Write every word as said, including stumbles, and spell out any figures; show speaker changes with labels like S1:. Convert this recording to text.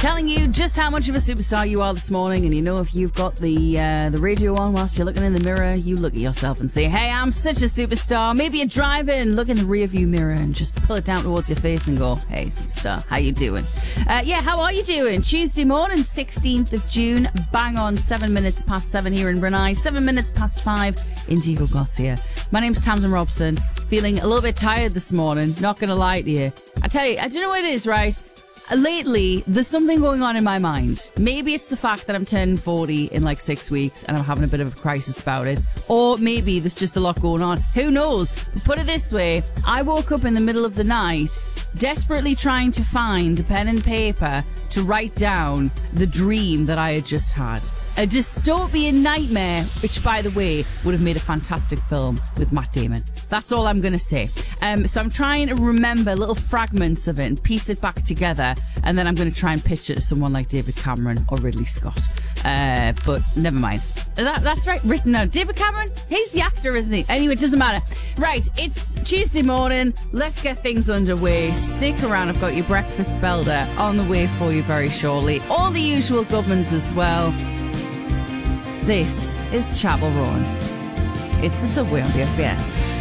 S1: telling you just how much of a superstar you are this morning. And you know, if you've got the uh, the radio on whilst you're looking in the mirror, you look at yourself and say, hey, I'm such a superstar. Maybe you're driving, look in the rear view mirror and just pull it down towards your face and go, hey, superstar, how you doing? Uh, yeah, how are you doing? Tuesday morning, sixteenth of June, bang on seven minutes past seven here in Brunei, seven minutes past five in Diego Garcia. My name's Tamsin Robson, feeling a little bit tired this morning, not going to lie to you. I tell you, I don't know what it is, right? Lately, there's something going on in my mind. Maybe it's the fact that I'm turning forty in like six weeks and I'm having a bit of a crisis about it. Or maybe there's just a lot going on. Who knows? But put it this way, I woke up in the middle of the night desperately trying to find a pen and paper to write down the dream that I had just had. A dystopian nightmare, which, by the way, would have made a fantastic film with Matt Damon. That's all I'm going to say. Um, so I'm trying to remember little fragments of it and piece it back together, and then I'm going to try and pitch it to someone like David Cameron or Ridley Scott. Uh, but never mind. That, that's right, written down. David Cameron? He's the actor, isn't he? Anyway, it doesn't matter. Right, it's Tuesday morning. Let's get things underway. Stick around. I've got your breakfast spelled out on the way for you very shortly. All the usual governments as well. This is Chapel Rowan. It's the Subway on B F B S.